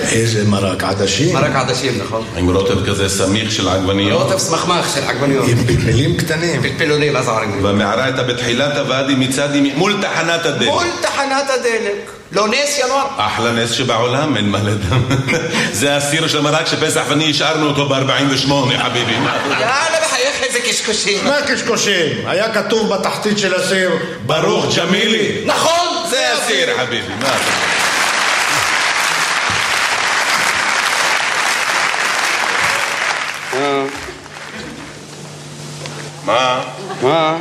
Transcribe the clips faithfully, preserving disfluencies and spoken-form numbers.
איזה מרק עדשים? מרק עדשים, נכון. עם רוטב כזה סמיך של עגבניות. רוטב סמכמך של עגבניות. עם פלפלים קטנים. פלפלונים, אז עגבניות. והמערה הייתה בתחילת הוואדי מצד ימין, מול תחנת הדלק. מול תחנת הדלק. לא נס ינואר. אחלה נס שבעולם, אין מה לדם. זה הסיר של מרק שפסח ואני השארנו אותו ב-ארבעים ושמונה, חביבי. יאללה, בחייך איזה קשקושים. מה קשקושים? היה כתוב בתחתית של הסיר ברוך ג'מילי. נכון, זה הסיר, חביבי. מה אתה? מה? מה?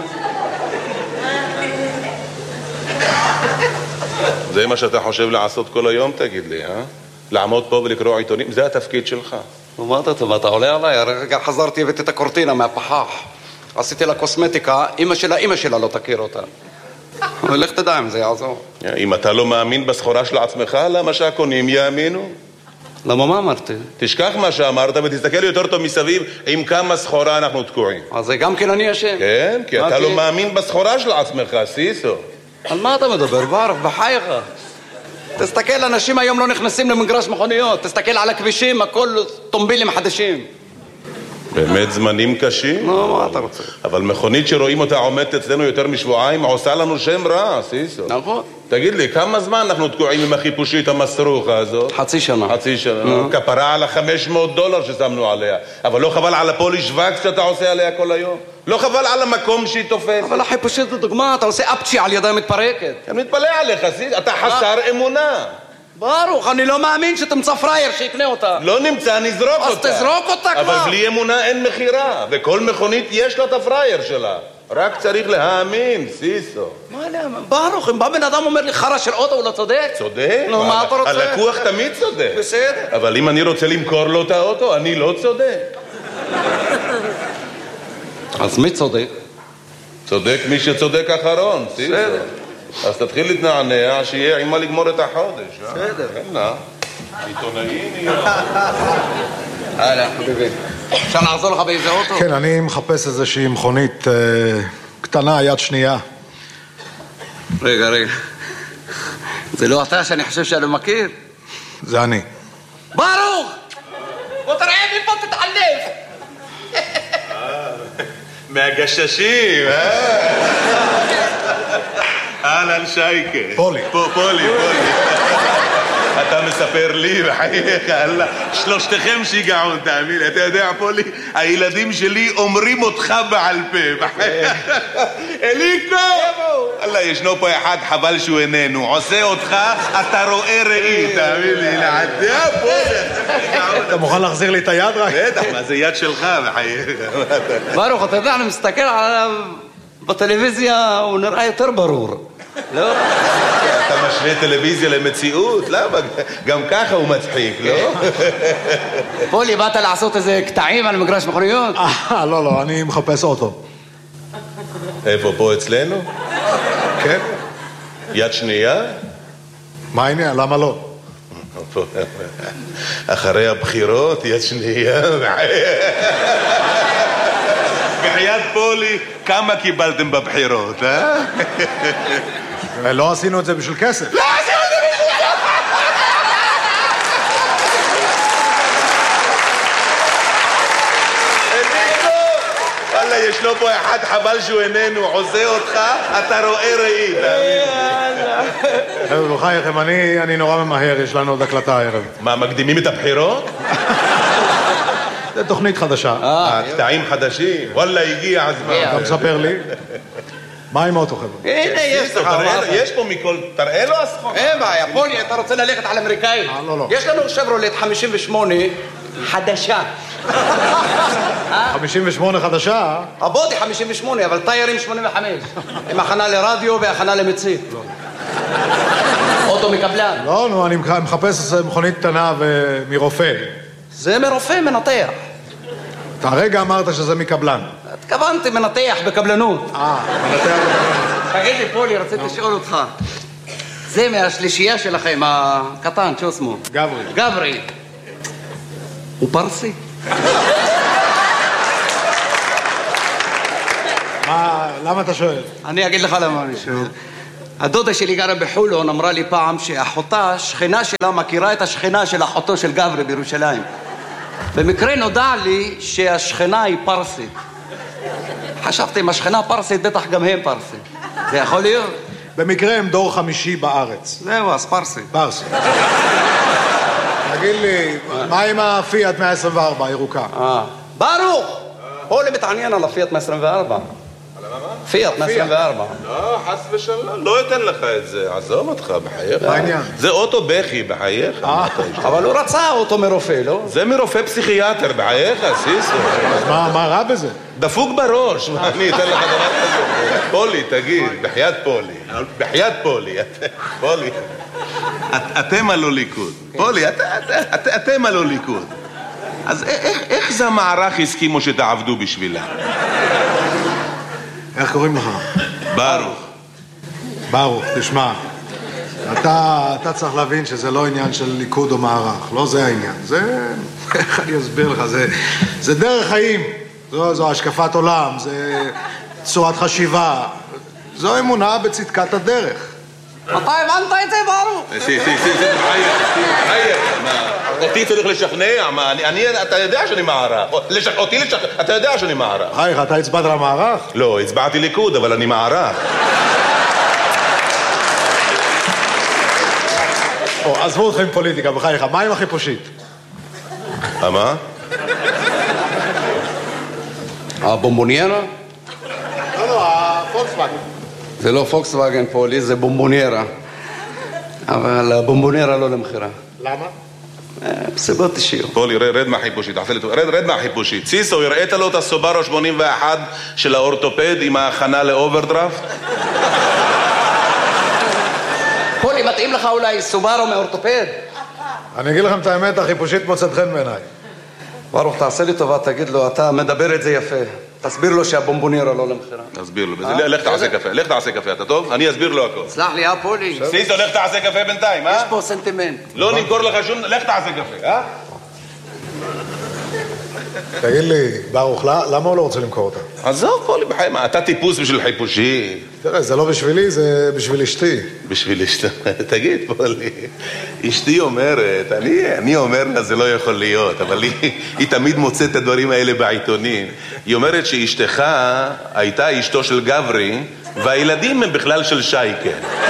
זה מה שאתה חושב לעשות כל היום, תגיד לי, אה? לעמוד פה ולקרוא עיתונים, זה התפקיד שלך. ומה אתה טוב, אתה עולה עליי? הרגע חזרתי הבאתי את הקורטינה מהפחח. עשיתי לה קוסמטיקה, אמא שלה, אמא שלה לא תכיר אותה. אבל לך תדע אם זה יעזור. אם אתה לא מאמין בסחורה של עצמך, למה שהקונים יאמינו? למה מה אמרתי? תשכח מה שאמרת ותסתכל יותר טוב מסביב עם כמה סחורה אנחנו תקועים. אז זה גם כן אני אשם. כן, כי אתה לא מאמין בסחורה של עצמך, סיסו. על מה אתה מדבר, ברוך, בחייך? תסתכל, אנשים היום לא נכנסים למגרש מכוניות. תסתכל על הכבישים, הכל טומבילים חדשים. באמת זמנים קשים? נו, מה אתה רוצה? אבל מכונית שרואים אותה עומדת אצלנו יותר משבועיים עושה לנו שם רע, סיסו. נכון. תגיד לי, כמה זמן אנחנו תקועים עם החיפושית המסרוכה הזאת? חצי שנה. חצי שנה. כפרה על ה-חמש מאות דולר ששמנו עליה. אבל לא חבל על הפוליש וקס שאתה עושה עליה כל היום? לא חבל על המקום שהיא תופסת? אבל החיפושית זו דוגמה, אתה עושה אפצ'י על ידיים מתפרקת. אני מתפלא עליך, סיסו. אתה חסר אמונה. ברוך, אני לא מאמין שתמצא פרייר שיקנה אותה. לא נמצא, נזרוק אותה. אז תזרוק אותה כבר. אבל בלי אמונה אין מחירה, וכל מכונית יש לה את הפרייר שלה. רק צריך להאמין, סיסו. מה להאמין? ברוך, אם בא בן אדם אומר לי חרא של אוטו, הוא לא צודק? צודק? נו, מה אתה רוצה? הלקוח תמיד צודק. בסדר. אבל אם אני רוצה למכור לו את האוטו, אני לא צודק. אז מי צודק? צודק מי שצודק אחרון, סיסו. בסדר. אז תתחיל להתנענע, שיהיה עם מה לגמור את החודש. בסדר. כן, נא. עיתונאים יהיה. הלאה, חביבי. אפשר לעזור לך באיזה אוטו? כן, אני מחפש איזושהי מכונית אה, קטנה, יד שנייה. רגע, רגע. זה לא אתה שאני חושב שאני מכיר? זה אני. ברוך! בוא תראה מפה תתעלף! מהגששים, אה? אהלן שייקה. פולי. פולי, פולי. אתה מספר לי, בחייך, אללה, שלושתכם שיגעון, תאמין, אתה יודע, פולי, הילדים שלי אומרים אותך בעל פה, בחייך. אליקו! אללה, ישנו פה אחד חבל שהוא איננו, עושה אותך, אתה רואה ראי, תאמין לי, לעדיה, פולי. אתה מוכן להחזיר לי את היד רק? בטח, מה זה יד שלך, בחייך. ברוך, אתה יודע, אני מסתכל עליו בטלוויזיה, הוא נראה יותר ברור. לא? אתה משווה טלוויזיה למציאות? למה? גם ככה הוא מצחיק, לא? פולי, באת לעשות איזה קטעים על מגרש מכוניות? אה, לא, לא, אני מחפש אוטו. איפה, פה אצלנו? כן? יד שנייה? מה העניין? למה לא? אחרי הבחירות, יד שנייה. בחייאת פולי, כמה קיבלתם בבחירות, אה? לא עשינו את זה בשביל כסף. לא עשינו את זה בשביל כסף! אליקו! וואלה, ישנו פה אחד חבל שהוא איננו, עושה אותך, אתה רואה ראי. חבר'ה, בחייכם, אני נורא ממהר, יש לנו עוד הקלטה הערב. מה, מקדימים את הבחירות? זה תוכנית חדשה. קטעים חדשים? וואלה, הגיע הזמן. אתה מספר לי? מה עם אוטו, חבר'ה? הנה, יש לך. יש פה מכל... תראה לו הסחורה. אין בעיה, פולי, אתה רוצה ללכת על אמריקאי? לא, לא. יש לנו שברולט חמישים ושמונה חדשה. חמישים ושמונה חדשה? הבודי חמישים ושמונה, אבל טיירים שמונים וחמש. עם הכנה לרדיו והכנה למצית. אוטו מקבלן. לא, נו, אני מחפש מכונית קטנה ומרופא. זה מרופא מנתח. אתה הרגע אמרת שזה מקבלן. התכוונתי מנתח בקבלנות. אה, מנתח בקבלנות. תגיד לי, פולי, רציתי לשאול אותך. זה מהשלישייה שלכם, הקטן, שהוא שמו? גברי. גברי. הוא פרסי? מה, למה אתה שואל? אני אגיד לך למה אני שואל. הדודה שלי גרה בחולון, אמרה לי פעם שאחותה, שכנה שלה, מכירה את השכנה של אחותו של גברי בירושלים. במקרה נודע לי שהשכנה היא פרסית. חשבתי, אם השכנה פרסית, בטח גם הם פרסים. זה יכול להיות? במקרה הם דור חמישי בארץ. זהו, אז פרסי. פרסי. תגיד לי, מה עם הפיאט מאה עשרים וארבע, הירוקה? אה. ברוך! פולי מתעניין על הפיאט מאה עשרים וארבע. פיאט מאה עשרים וארבע. לא, חס ושלום, לא אתן לך את זה. עזוב אותך, בחייך. מה העניין? זה אוטו בכי, בחייך. אבל הוא רצה אוטו מרופא, לא? זה מרופא פסיכיאטר, בחייך, סיסו. אז מה רע בזה? דפוק בראש. אני אתן לך דבר כזה. פולי, תגיד, בחיית פולי. בחיית פולי. פולי. אתם הלא ליכוד. פולי, אתם הלא ליכוד. אז איך זה המערך הסכימו שתעבדו בשבילה? איך קוראים לך? ברוך. ברוך, תשמע. אתה, אתה צריך להבין שזה לא עניין של ליכוד או מערך. לא זה העניין. זה, איך אני אסביר לך? זה, זה דרך חיים. זו, זו השקפת עולם. זה צורת חשיבה. זו אמונה בצדקת הדרך. מתי הבנת את זה, ברוך? סי, סי, סי, סי, בחייך. אותי צריך לשכנע, מה, אני, אתה יודע שאני מערך. אותי לשכנע, אתה יודע שאני מערך. חייך, אתה הצבעת למערך? לא, הצבעתי ליכוד, אבל אני מערך. עזבו אתכם פוליטיקה, בחייך, מה עם החיפושית? מה? הבומבוניירה? לא, לא, הפולקסווגן. זה לא פולקסווגן פולי, זה בומבוניירה. אבל הבומבוניירה לא למחירה. למה? בסיבות אישיות. פולי, רד מהחיפושית, רד מהחיפושית. סיסו, הראית לו את הסוברו שמונים ואחת של האורתופד עם ההכנה לאוברדרפט? פולי, מתאים לך אולי סוברו מאורתופד? אני אגיד לכם את האמת, החיפושית מוצאת חן בעיניי. ברוך, תעשה לי טובה, תגיד לו, אתה מדבר את זה יפה. תסביר לו שהבומבוניירה לא למחירה. תסביר לו, לך תעשה קפה, לך תעשה קפה, אתה טוב? אני אסביר לו הכל. סלח לי, אה, פולי? סיסו, לך תעשה קפה בינתיים, אה? יש פה סנטימנט. לא נמכור לך שום, לך תעשה קפה, אה? תגיד לי, ברוך, למה הוא לא רוצה למכור אותה? עזוב, פולי, בחיים, אתה טיפוס בשביל חיפושי. תראה, זה לא בשבילי, זה בשביל אשתי. בשביל אשתי, תגיד, פולי, אשתי אומרת, אני, אני אומר לה, זה לא יכול להיות, אבל היא, היא תמיד מוצאת את הדברים האלה בעיתונים. היא אומרת שאשתך הייתה אשתו של גברי, והילדים הם בכלל של שייקה.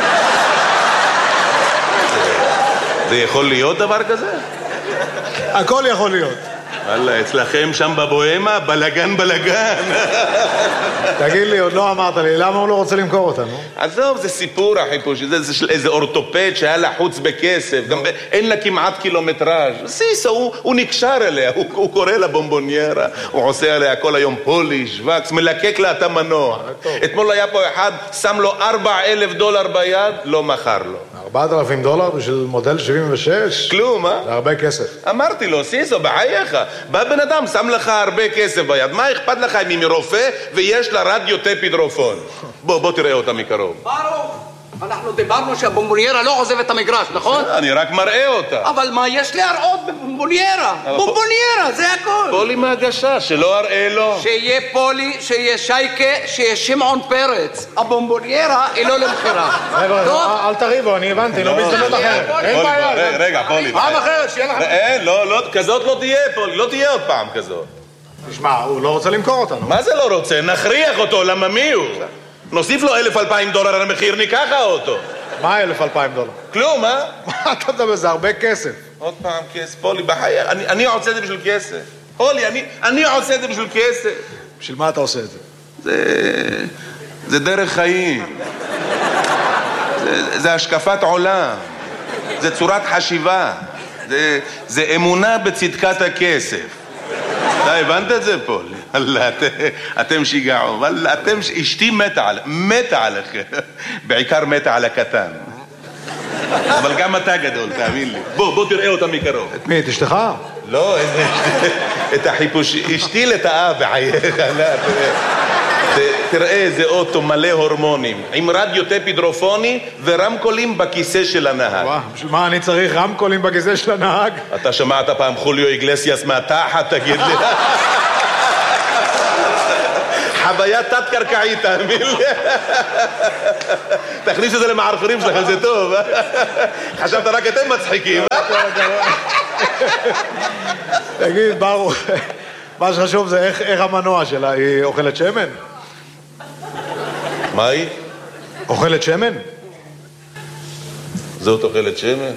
זה, זה יכול להיות דבר כזה? הכל יכול להיות. וואלה, אצלכם שם בבוהמה, בלגן בלגן. תגיד לי, עוד לא אמרת לי, למה הוא לא רוצה למכור אותנו? עזוב, זה סיפור החיפוש, זה, זה של איזה אורתופד שהיה לחוץ בכסף, גם אין לה כמעט קילומטראז'. סיסו, הוא, הוא נקשר אליה, הוא, הוא קורא לה בומבוניירה, הוא עושה עליה כל היום פוליש, וקס, מלקק לה את המנוע. אתמול היה פה אחד, שם לו ארבע אלף דולר ביד, לא מכר לו. ארבעת אלפים דולר בשביל מודל שבעים ושש? כלום, אה? זה הרבה כסף. אמרתי לו, סיסו, בחייך, בא בן אדם, שם לך הרבה כסף ביד, מה אכפת לך אם היא מרופא ויש לה רדיו טפידרופון? בוא, בוא תראה אותה מקרוב. ברוך, אנחנו דיברנו שהבומבוניירה לא עוזבת את המגרש, נכון? אני רק מראה אותה. אבל מה יש להראות בבומבוניירה? בומבוניירה, זה הכל. פולי מהגשה, שלא אראה לו. שיהיה פולי, שיהיה שייקה, שיהיה שמעון פרץ. הבומבוניירה היא לא למחירה. אל תריבו, אני הבנתי, לא בהזדמנות אחרת. אין בעיה. רגע, פולי. פעם אחרת, שיהיה לך... אין, לא, כזאת לא תהיה, פולי, לא תהיה עוד פעם כזאת. תשמע, הוא לא רוצה למכור אותנו. מה זה לא רוצה? נכריח אותו, למה מי הוא? נוסיף לו אלף אלפיים דולר על המחיר, ניקח אותו. מה אלף אלפיים דולר? כלום, אה? מה אתה מדבר? זה הרבה כסף. עוד פעם כסף, פולי, בחייך, אני, אני עושה את זה בשביל כסף. פולי, אני, אני עושה את זה בשביל כסף. בשביל מה אתה עושה את זה? זה... זה דרך חיים. זה, זה השקפת עולם. זה צורת חשיבה. זה, זה אמונה בצדקת הכסף. אתה הבנת את זה, פולי? אללה, את, אתם שיגעו. אללה, אתם... אשתי מתה על... מתה עליכם. בעיקר מתה על הקטן. אבל גם אתה גדול, תאמין לי. בוא, בוא תראה אותה מקרוב. את מי? את אשתך? לא, איזה אשתי... את החיפוש... אשתי לטעה בחייך, לא, תראה איזה אוטו מלא הורמונים, עם רדיו טפידרופוני ורמקולים בכיסא של הנהג. וואו, בשביל מה אני צריך רמקולים בכיסא של הנהג? אתה שמעת פעם חוליו איגלסיאס מהתחת, תגיד לי? חוויה תת-קרקעית, תאמין לי. תכניס את זה למערפרים שלכם, זה טוב. חשבת רק אתם מצחיקים. תגיד, ברוך, מה שחשוב זה איך, איך המנוע שלה, היא אוכלת שמן? מה היא? אוכלת שמן? זאת אוכלת שמן?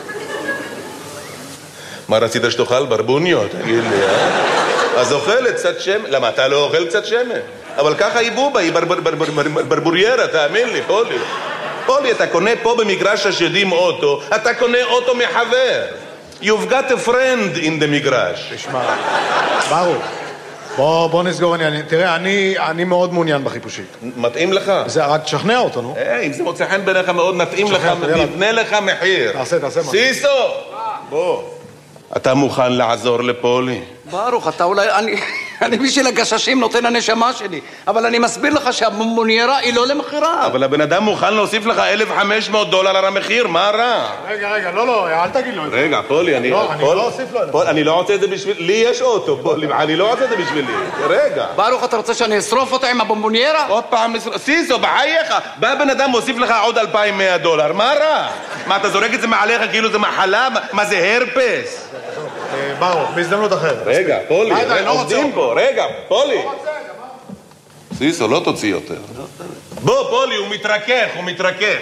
מה רצית שתאכל? ברבוניות, תגיד לי, אה? אז אוכלת קצת שמן. למה, אתה לא אוכל קצת שמן? אבל ככה היא בובה, היא ברבוריירה, תאמין לי, פולי. פולי, אתה קונה פה במגרש השדים אוטו, אתה קונה אוטו מחבר. You've got a friend in the מגרש. תשמע, ברוך, בוא, בוא נסגור עניין. תראה, אני, אני מאוד מעוניין בחיפושית. מתאים לך? זה רק תשכנע אותו, נו. אה, אם זה מוצא חן בעיניך מאוד, נתאים לך, נבנה לך מחיר. תעשה, תעשה מה. סיסו! בוא. אתה מוכן לעזור לפולי? ברוך, אתה אולי... אני, אני בשביל הגששים נותן הנשמה שלי, אבל אני מסביר לך שהמוניירה היא לא למחירה. אבל הבן אדם מוכן להוסיף לך אלף וחמש מאות דולר על המחיר, מה רע? רגע, רגע, לא, לא, אל תגיד לו את זה. רגע, פולי, אני... לא, אני לא אוסיף לו את זה. פולי, אני לא רוצה את זה בשביל... לי יש אוטו, פולי, אני לא רוצה את זה בשבילי. רגע. ברוך, אתה רוצה שאני אשרוף אותה עם הבומבוניירה? עוד פעם, סיסו, בחייך. בא בן אדם מוסיף לך עוד אלפיים ומאה דולר, מה רע? מה, אתה זורק את זה מעליך כאילו זה מחלה? מה זה הרפס? ברוך, בהזדמנות אחרת. רגע, פולי, עובדים פה, רגע, פולי. סיסו, לא תוציא יותר. בוא, פולי, הוא מתרכך, הוא מתרכך.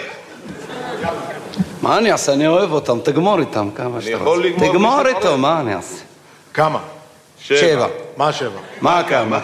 מה אני אעשה? אני אוהב אותם, תגמור איתם כמה שאתה יכול רוצה. לגמור תגמור מי איתו, מה אני אעשה? כמה? שבע. מה שבע? מה כמה?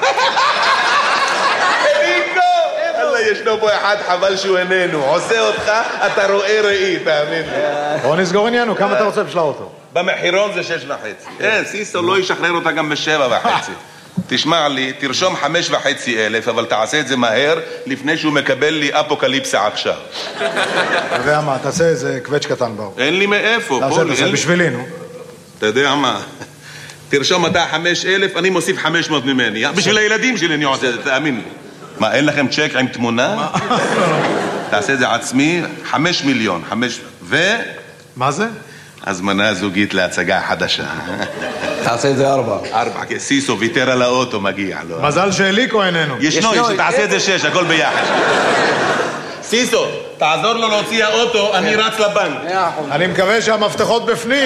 אללה, ישנו פה אחד חבל שהוא איננו. עושה אותך, אתה רואה ראי, תאמין לי. בוא נסגור עניינו, כמה אתה רוצה בשביל האוטו? במחירון זה שש וחצי. כן, סיסו לא ישחרר אותה גם בשבע וחצי. תשמע לי, תרשום חמש וחצי אלף, אבל תעשה את זה מהר, לפני שהוא מקבל לי אפוקליפסה עכשיו. אתה יודע מה, תעשה איזה קווץ' קטן באו. אין לי מאיפה, תעשה, פולי. תעשה, בשבילי, נו. אתה יודע מה? תרשום אתה חמש אלף, אני מוסיף חמש מאות ממני. בשביל הילדים שלי אני עושה את זה, תאמין לי. מה, אין לכם צ'ק עם תמונה? תעשה את זה עצמי, חמש מיליון, חמש... ו... מה זה? הזמנה זוגית להצגה חדשה. תעשה את זה ארבע. ארבע, כי סיסו ויתר על האוטו מגיע לו. מזל שאליקו איננו. ישנו, ישנו, תעשה את זה שש, הכל ביחד. סיסו, תעזור לו להוציא האוטו, אני רץ לבנק. אני מקווה שהמפתחות בפנים.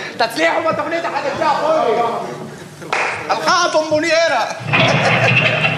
תצליחו בתוכנית החדשה, פולי. הלכה הבומבוניירה.